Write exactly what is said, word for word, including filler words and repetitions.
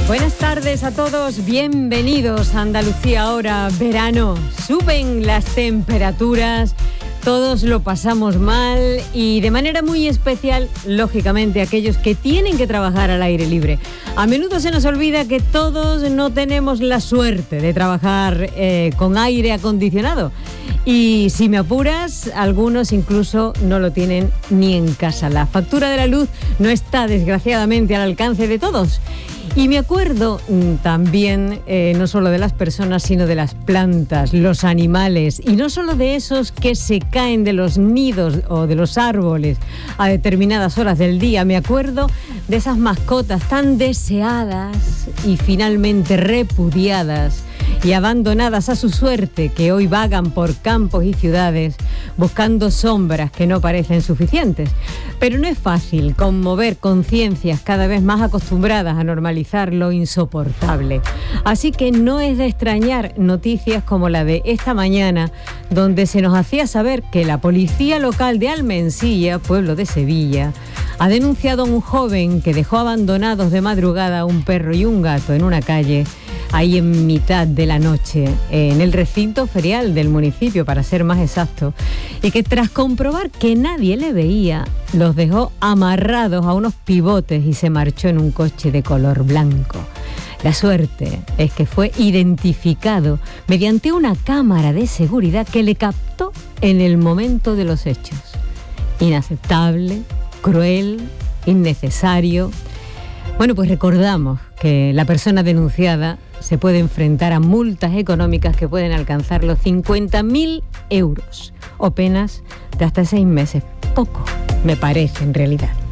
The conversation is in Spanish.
Buenas tardes a todos, bienvenidos a Andalucía ahora, verano, suben las temperaturas, todos lo pasamos mal y de manera muy especial, lógicamente, aquellos que tienen que trabajar al aire libre. A menudo se nos olvida que todos no tenemos la suerte de trabajar eh, con aire acondicionado. Y si me apuras, algunos incluso no lo tienen ni en casa. La factura de la luz no está, desgraciadamente, al alcance de todos. Y me acuerdo también, eh, no solo de las personas, sino de las plantas, los animales, y no solo de esos que se caen de los nidos o de los árboles a determinadas horas del día. Me acuerdo de esas mascotas tan deseadas y finalmente repudiadas y abandonadas a su suerte, que hoy vagan por campos y ciudades buscando sombras que no parecen suficientes. Pero no es fácil conmover conciencias cada vez más acostumbradas a normalizar lo insoportable. Así que no es de extrañar noticias como la de esta mañana, donde se nos hacía saber que la policía local de Almensilla, pueblo de Sevilla, ha denunciado a un joven que dejó abandonados de madrugada a un perro y un gato en una calle, ahí en mitad de la noche, en el recinto ferial del municipio, para ser más exacto, y que tras comprobar que nadie le veía, los dejó amarrados a unos pivotes y se marchó en un coche de color blanco. La suerte es que fue identificado mediante una cámara de seguridad que le captó en el momento de los hechos. Inaceptable, cruel, innecesario. Bueno, pues recordamos que la persona denunciada se puede enfrentar a multas económicas que pueden alcanzar los cincuenta mil euros o penas de hasta seis meses. Poco, me parece, en realidad.